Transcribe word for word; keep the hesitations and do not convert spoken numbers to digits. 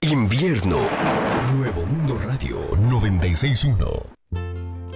Invierno. Nuevo Mundo Radio noventa y seis punto uno.